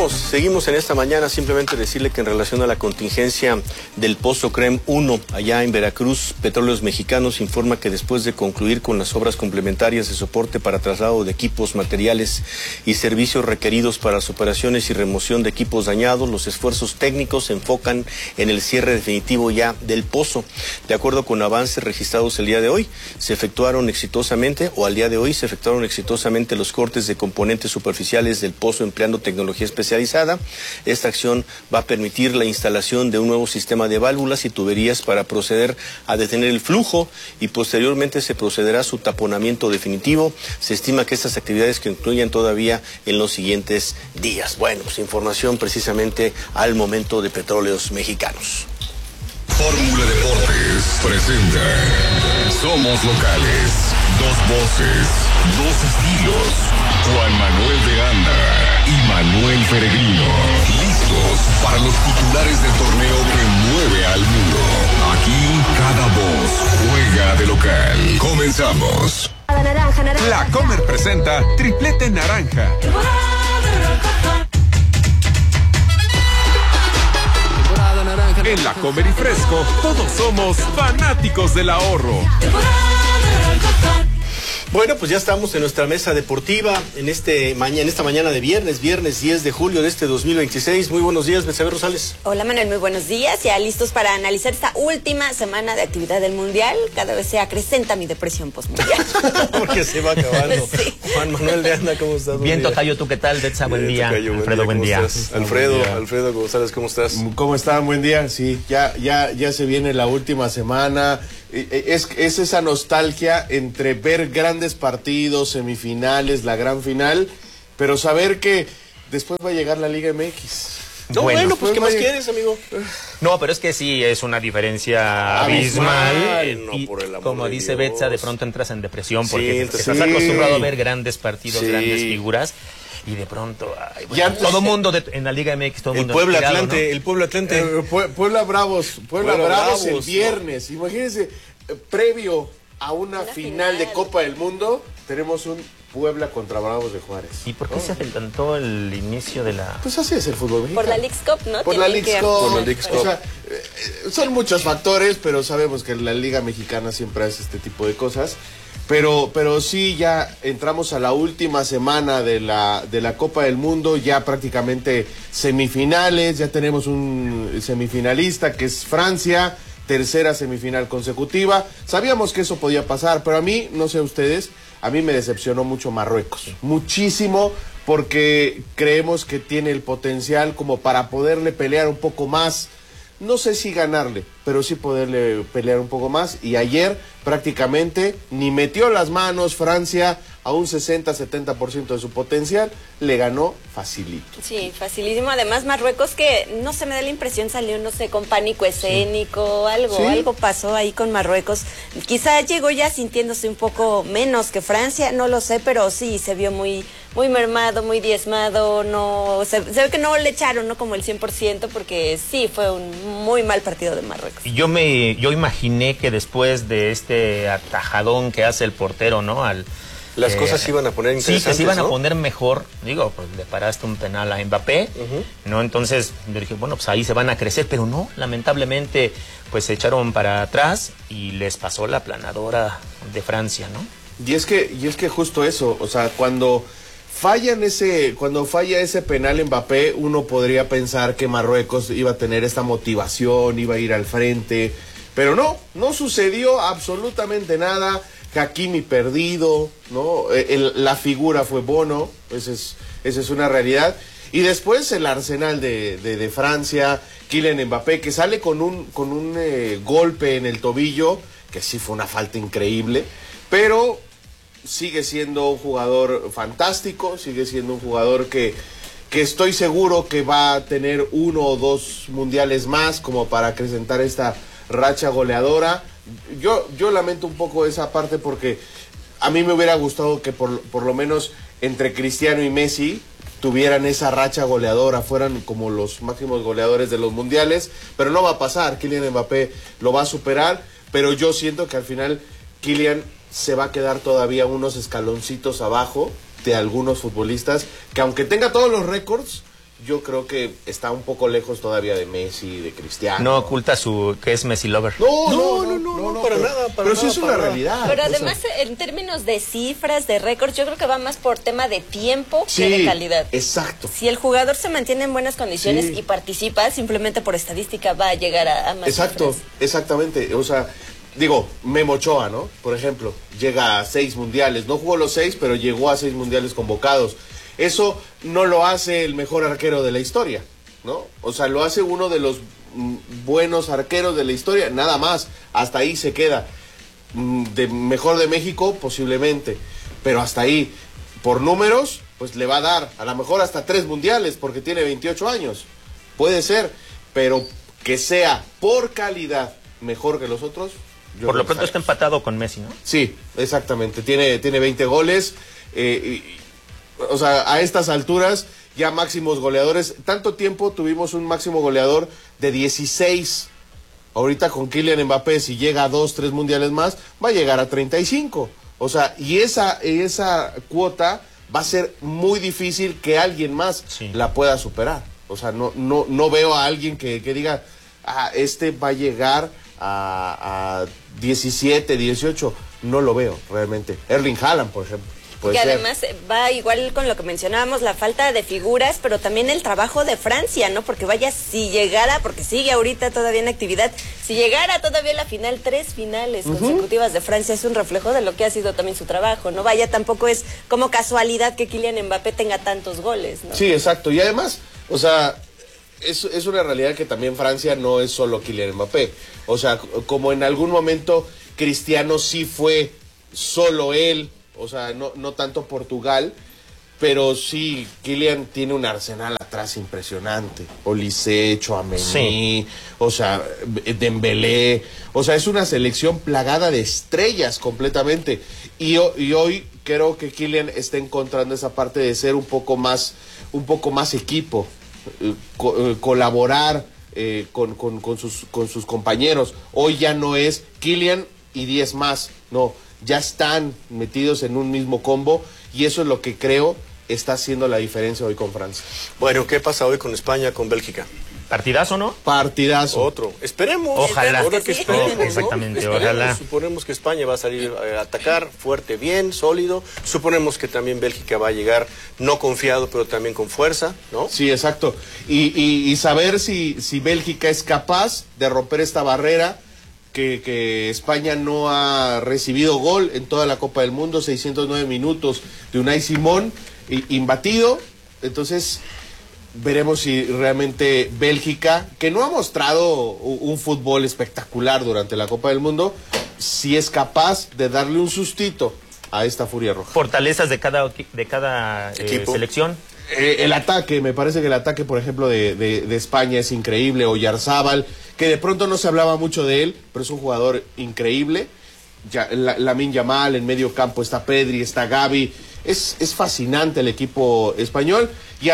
Seguimos en esta mañana. Simplemente decirle que en relación a la contingencia del Pozo CREM 1, allá en Veracruz, Petróleos Mexicanos informa que después de concluir con las obras complementarias de soporte para traslado de equipos, materiales y servicios requeridos para las operaciones y remoción de equipos dañados, los esfuerzos técnicos se enfocan en el cierre definitivo ya del pozo. De acuerdo con avances registrados el día de hoy, al día de hoy se efectuaron exitosamente los cortes de componentes superficiales del pozo empleando tecnología especializada. Esta acción va a permitir la instalación de un nuevo sistema de válvulas y tuberías para proceder a detener el flujo y posteriormente se procederá a su taponamiento definitivo. Se estima que estas actividades concluyan todavía en los siguientes días. Bueno, pues información precisamente al momento de Petróleos Mexicanos. Fórmula Deportes presenta Somos Locales, dos voces, dos estilos, Juan Manuel de Anda y Manuel Peregrino, listos para los titulares del torneo que mueve al mundo. Aquí cada voz juega de local. Comenzamos. La Comer presenta Triplete Naranja. En La Comer y Fresco, todos somos fanáticos del ahorro. Bueno, pues ya estamos en nuestra mesa deportiva en esta mañana de viernes 10 de julio de este 2026. Muy buenos días, Betsabe Rosales. Hola Manuel, muy buenos días. Ya listos para analizar esta última semana de actividad del Mundial. Cada vez se acrecenta mi depresión postmundial. Porque se va acabando. Sí. Juan Manuel de Anda, ¿cómo estás? Bien, Tocayo, ¿tú qué tal? Betsa, buen día. Tocayo, Alfredo, buen día. Alfredo González, ¿cómo estás? ¿Cómo están? Buen día. Sí, ya se viene la última semana. Es esa nostalgia entre ver grandes partidos, semifinales, la gran final, pero saber que después va a llegar la Liga MX. No, bueno, pues ¿qué más quieres, amigo? No, pero es que sí, es una diferencia abismal. No, y por el amor como de dice Dios. Betsa, de pronto entras en depresión porque Sí, estás acostumbrado a ver grandes partidos, grandes figuras. Y de pronto, todo mundo en la Liga MX, todo el mundo. Puebla inspirado, Atlante, ¿no? el Puebla Atlante. Puebla Bravos el ¿no? viernes. Imagínense, previo a una final de Copa del Mundo, tenemos un Puebla contra Bravos de Juárez. ¿Y por qué se adelantó el inicio de la...? Pues así es el fútbol mexicano. Por la Leagues Cup, ¿no? Por la Leagues Cup. O sea, son muchos factores, pero sabemos que la Liga Mexicana siempre hace este tipo de cosas. Pero sí, ya entramos a la última semana de la Copa del Mundo, ya prácticamente semifinales, ya tenemos un semifinalista que es Francia, tercera semifinal consecutiva. Sabíamos que eso podía pasar, pero a mí, no sé ustedes, a mí me decepcionó mucho Marruecos, muchísimo, porque creemos que tiene el potencial como para poderle pelear un poco más. No sé si ganarle, pero sí poderle pelear un poco más. Y ayer prácticamente ni metió las manos Francia a un 60-70% de su potencial. Le ganó facilito. Sí, facilísimo. Además, Marruecos, que no se me da la impresión, salió, no sé, con pánico escénico, algo pasó ahí con Marruecos. Quizá llegó ya sintiéndose un poco menos que Francia, no lo sé, pero sí, se vio muy mermado, muy diezmado. No, se ve que no le echaron, ¿no? Como el 100%, porque sí, fue un muy mal partido de Marruecos. Yo imaginé que después de este atajadón que hace el portero, ¿no? Las cosas se iban a poner interesantes, sí, que se iban ¿no? a poner mejor. Digo, pues le paraste un penal a Mbappé, ¿no? Entonces yo dije, bueno, pues ahí se van a crecer, pero no, lamentablemente, pues se echaron para atrás y les pasó la planadora de Francia, ¿no? Y es que justo eso, o sea, cuando falla ese penal Mbappé, uno podría pensar que Marruecos iba a tener esta motivación, iba a ir al frente, pero no sucedió absolutamente nada. Hakimi perdido, ¿no? La figura fue Bono, esa es una realidad. Y después el arsenal de Francia, Kylian Mbappé, que sale con un golpe en el tobillo, que sí fue una falta increíble, pero sigue siendo un jugador fantástico, sigue siendo un jugador que estoy seguro que va a tener 1 o 2 mundiales más como para acrecentar esta racha goleadora. Yo lamento un poco esa parte porque a mí me hubiera gustado que por lo menos entre Cristiano y Messi tuvieran esa racha goleadora, fueran como los máximos goleadores de los mundiales, pero no va a pasar. Kylian Mbappé lo va a superar, pero yo siento que al final Kylian se va a quedar todavía unos escaloncitos abajo de algunos futbolistas que, aunque tenga todos los récords, yo creo que está un poco lejos todavía de Messi, de Cristiano. No oculta que es Messi lover. No, para nada. Pero sí es una realidad. Pero además, en términos de cifras, de récords, yo creo que va más por tema de tiempo que de calidad. Exacto. Si el jugador se mantiene en buenas condiciones y participa, simplemente por estadística va a llegar a más cifras. Exactamente. O sea, digo, Memo Ochoa, ¿no? Por ejemplo, llega a 6 mundiales. No jugó los 6, pero llegó a 6 mundiales convocados. Eso no lo hace el mejor arquero de la historia, ¿no? O sea, lo hace uno de los buenos arqueros de la historia, nada más. Hasta ahí se queda. De mejor de México, posiblemente. Pero hasta ahí, por números, pues le va a dar a lo mejor hasta 3 mundiales, porque tiene 28 años. Puede ser, pero que sea por calidad mejor que los otros. Por lo pronto está empatado con Messi, ¿no? Sí, exactamente. Tiene 20 goles. O sea, a estas alturas, ya máximos goleadores. Tanto tiempo tuvimos un máximo goleador de 16. Ahorita con Kylian Mbappé, si llega a 2, 3 mundiales más, va a llegar a 35. O sea, y esa cuota va a ser muy difícil que alguien más la pueda superar. O sea, no veo a alguien que diga, este va a llegar a 17, 18. No lo veo realmente. Erling Haaland, por ejemplo. Que además va igual con lo que mencionábamos, la falta de figuras, pero también el trabajo de Francia, ¿no? Porque vaya, si llegara, porque sigue ahorita todavía en actividad, si llegara todavía a la final, 3 finales consecutivas de Francia, es un reflejo de lo que ha sido también su trabajo, ¿no? Vaya, tampoco es como casualidad que Kylian Mbappé tenga tantos goles, ¿no? Sí, exacto. Y además, o sea, es una realidad que también Francia no es solo Kylian Mbappé. O sea, como en algún momento Cristiano sí fue solo él, o sea, no tanto Portugal, pero sí, Kylian tiene un arsenal atrás impresionante. Olise, Tchouaméni, o sea, Dembélé, o sea, es una selección plagada de estrellas completamente. Y hoy creo que Kylian está encontrando esa parte de ser un poco más equipo, colaborar con sus compañeros. Hoy ya no es Kylian y 10 más, no. Ya están metidos en un mismo combo y eso es lo que creo está haciendo la diferencia hoy con Francia. Bueno, ¿qué pasa hoy con España, con Bélgica? ¿Partidazo, no? Partidazo. Otro. Esperemos. Ojalá. Ahora que esperemos, ¿no? Exactamente, Esperemos. ojalá. Suponemos que España va a salir a atacar fuerte, bien, sólido. Suponemos que también Bélgica va a llegar no confiado, pero también con fuerza, ¿no? Sí, exacto. Y saber si Bélgica es capaz de romper esta barrera que España no ha recibido gol en toda la Copa del Mundo, 609 minutos de Unai Simón, imbatido. Entonces veremos si realmente Bélgica, que no ha mostrado un fútbol espectacular durante la Copa del Mundo, si es capaz de darle un sustito a esta Furia Roja. Fortalezas de cada selección. El ataque, me parece que el ataque, por ejemplo, de España es increíble. Oyarzábal, que de pronto no se hablaba mucho de él, pero es un jugador increíble. Lamine Yamal, en medio campo está Pedri, está Gavi. Es fascinante el equipo español.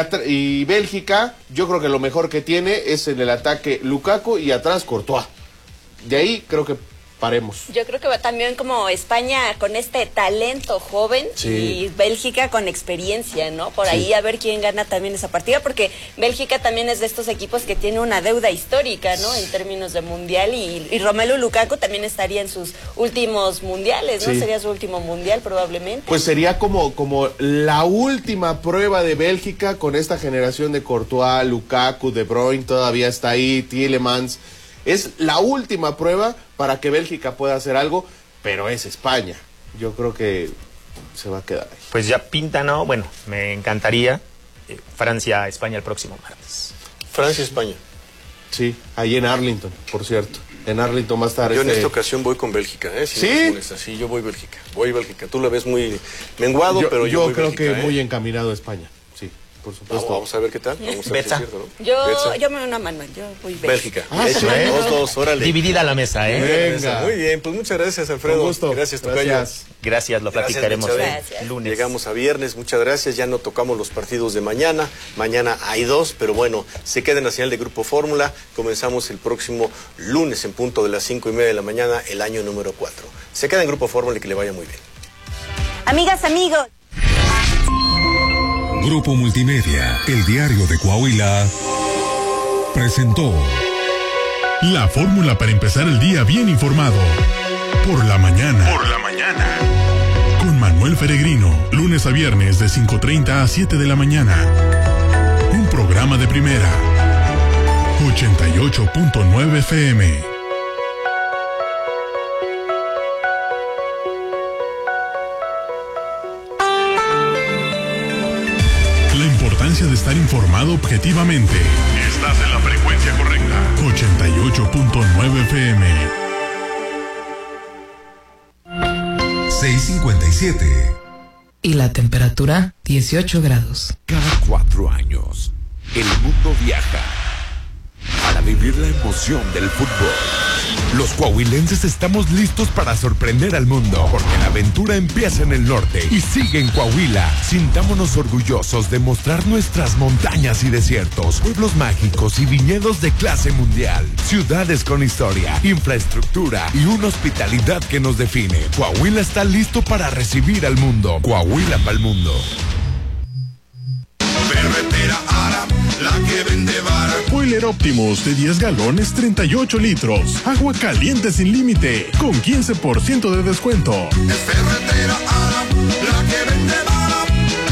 Y Bélgica, yo creo que lo mejor que tiene es en el ataque Lukaku y atrás Courtois. De ahí creo que paremos. Yo creo que va también como España con este talento joven y Bélgica con experiencia, ¿no? Por ahí a ver quién gana también esa partida, porque Bélgica también es de estos equipos que tiene una deuda histórica, ¿no? En términos de mundial y Romelu Lukaku también estaría en sus últimos mundiales, ¿no? Sería su último mundial probablemente. Pues sería como la última prueba de Bélgica con esta generación de Courtois, Lukaku, De Bruyne todavía está ahí, Tielemans. Es la última prueba para que Bélgica pueda hacer algo, pero es España. Yo creo que se va a quedar ahí. Pues ya pinta, ¿no? Bueno, me encantaría Francia-España el próximo martes. Francia-España. Sí, ahí en Arlington, por cierto. En Arlington va a estar Yo en esta ocasión voy con Bélgica, ¿eh? Si ¿Sí? Sí, yo voy Bélgica. Voy Bélgica. Tú la ves muy menguado, pero yo voy creo Bélgica, que muy encaminado a España. Sí, por supuesto. Vamos a ver qué tal. Vamos a ver si es cierto, ¿no? Yo me uno a Manuel, yo voy Bélgica. Sí. Dos, órale. Dividida la mesa, ¿eh? Venga. Muy bien, pues muchas gracias, Alfredo. Con gusto. Gracias, Tocayo. Gracias, lo platicaremos Gracias, lunes. Llegamos a viernes, muchas gracias. Ya no tocamos los partidos de mañana. Mañana hay 2, pero bueno, se queda en la señal de Grupo Fórmula. Comenzamos el próximo lunes en punto de las 5:30 de la mañana, el año número 4. Se queda en Grupo Fórmula y que le vaya muy bien. Amigas, amigos. Grupo Multimedia, el diario de Coahuila, presentó la fórmula para empezar el día bien informado. Por la mañana. Con Manuel Peregrino, lunes a viernes de 5:30 a 7 de la mañana. Un programa de primera. 88.9 FM. La importancia de estar informado objetivamente. Estás en la frecuencia correcta. 88.9 FM. 6:57. Y la temperatura, 18 grados. Cada 4 años, el mundo viaja para vivir la emoción del fútbol. Los coahuilenses estamos listos para sorprender al mundo, porque la aventura empieza en el norte y sigue en Coahuila. Sintámonos orgullosos de mostrar nuestras montañas y desiertos, pueblos mágicos y viñedos de clase mundial, ciudades con historia, infraestructura y una hospitalidad que nos define. Coahuila está listo para recibir al mundo. Coahuila para el mundo. Ferretera Ara, la que vende vara. Boiler Optimus de 10 galones, 38 litros. Agua caliente sin límite, con 15% de descuento. Es Ferretera Ara, la que vende vara.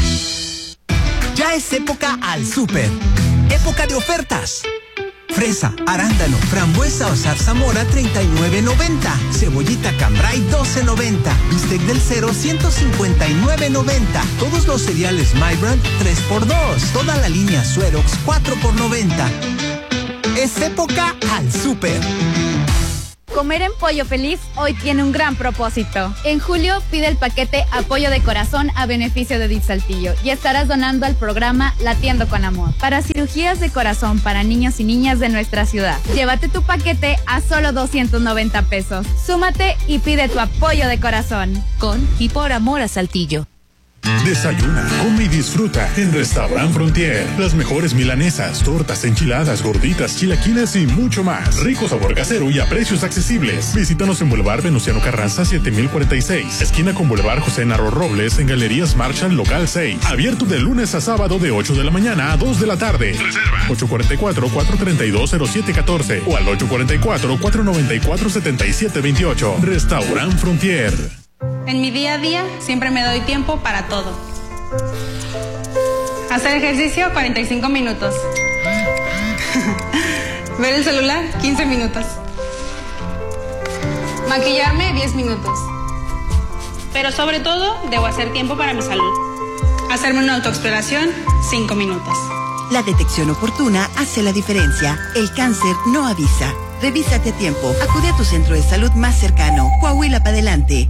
Ya es época al súper. Época de ofertas. Fresa, arándano, frambuesa o zarzamora, $39.90. Cebollita cambray, $12.90. Bistec del Cero, $159.90. Todos los cereales My Brand, 3x2. Toda la línea Suerox, 4x90. Es época al súper. Comer en Pollo Feliz hoy tiene un gran propósito. En julio pide el paquete Apoyo de Corazón a beneficio de DIF Saltillo y estarás donando al programa Latiendo con Amor para cirugías de corazón para niños y niñas de nuestra ciudad. Llévate tu paquete a solo 290 pesos. Súmate y pide tu Apoyo de Corazón. Con y por amor a Saltillo. Desayuna, come y disfruta en Restaurant Frontier. Las mejores milanesas, tortas, enchiladas, gorditas, chilaquiles y mucho más. Rico sabor casero y a precios accesibles. Visítanos en Boulevard Venustiano Carranza 7046, esquina con Boulevard José Narro Robles, en Galerías Marshall Local 6. Abierto de lunes a sábado de 8 de la mañana a 2 de la tarde. Reserva 844-432-0714 o al 844-494-7728. Restaurant Frontier. En mi día a día siempre me doy tiempo para todo. Hacer ejercicio, 45 minutos. Ver el celular, 15 minutos. Maquillarme, 10 minutos. Pero sobre todo, debo hacer tiempo para mi salud. Hacerme una autoexploración, 5 minutos. La detección oportuna hace la diferencia. El cáncer no avisa. Revísate a tiempo. Acude a tu centro de salud más cercano. Coahuila para adelante.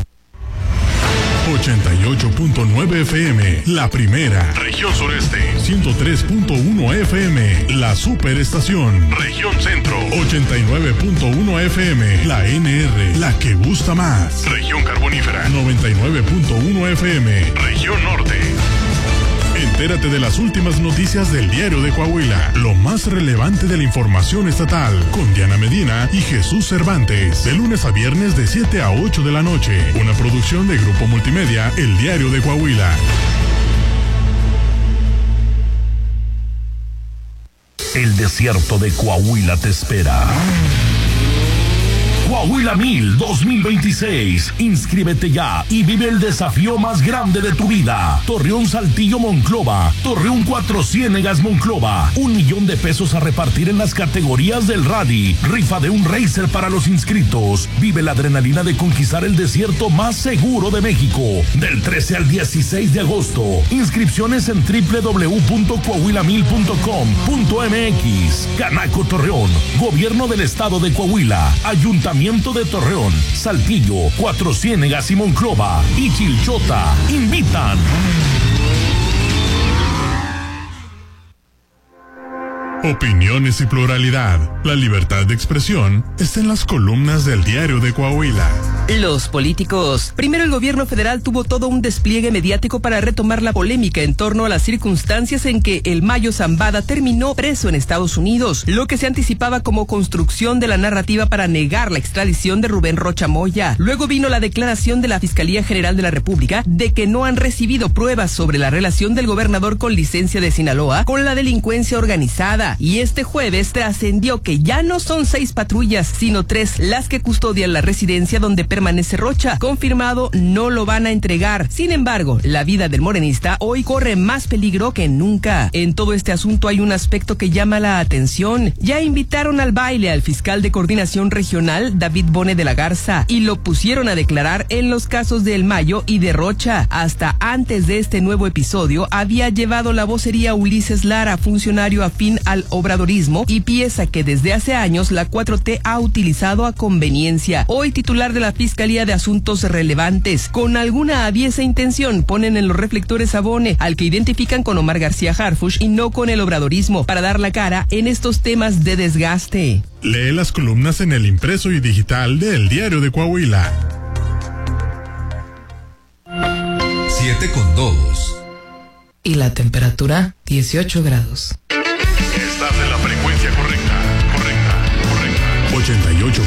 88.9 FM, la primera. Región Sureste. 103.1 FM, la superestación. Región Centro. 89.1 FM, la NR, la que gusta más. Región Carbonífera. 99.1 FM, Región Norte. Entérate de las últimas noticias del diario de Coahuila, lo más relevante de la información estatal, con Diana Medina y Jesús Cervantes, de lunes a viernes de 7 a 8 de la noche. Una producción de Grupo Multimedia, el diario de Coahuila. El desierto de Coahuila te espera. Coahuila 1000 2026. Inscríbete ya y vive el desafío más grande de tu vida. Torreón Saltillo Monclova. Torreón Cuatro Ciénegas Monclova. $1,000,000 de pesos a repartir en las categorías del rally. Rifa de un racer para los inscritos. Vive la adrenalina de conquistar el desierto más seguro de México. Del 13 al 16 de agosto. Inscripciones en www.coahuila1000.com.mx. Canaco Torreón. Gobierno del Estado de Coahuila. Ayuntamiento de Torreón, Saltillo, Cuatro Ciénegas y Monclova y Chilchota invitan. Opiniones y pluralidad. La libertad de expresión está en las columnas del diario de Coahuila. Los políticos. Primero, el gobierno federal tuvo todo un despliegue mediático para retomar la polémica en torno a las circunstancias en que el Mayo Zambada terminó preso en Estados Unidos, lo que se anticipaba como construcción de la narrativa para negar la extradición de Rubén Rocha Moya. Luego vino la declaración de la Fiscalía General de la República de que no han recibido pruebas sobre la relación del gobernador con licencia de Sinaloa con la delincuencia organizada. Y este jueves trascendió que ya no son 6 patrullas, sino 3 las que custodian la residencia donde permanece Rocha. Confirmado, no lo van a entregar. Sin embargo, la vida del morenista hoy corre más peligro que nunca. En todo este asunto hay un aspecto que llama la atención. Ya invitaron al baile al fiscal de coordinación regional, David Bone de la Garza, y lo pusieron a declarar en los casos de El Mayo y de Rocha. Hasta antes de este nuevo episodio, había llevado la vocería Ulises Lara, funcionario afín al obradorismo y pieza que desde hace años la 4T ha utilizado a conveniencia. Hoy titular de la Fiscalía de Asuntos Relevantes, con alguna aviesa intención, ponen en los reflectores a Bone, al que identifican con Omar García Harfuch y no con el obradorismo, para dar la cara en estos temas de desgaste. Lee las columnas en el impreso y digital de El Diario de Coahuila. 7:2. Y la temperatura, 18 grados. Estás en la frecuencia correcta. 88.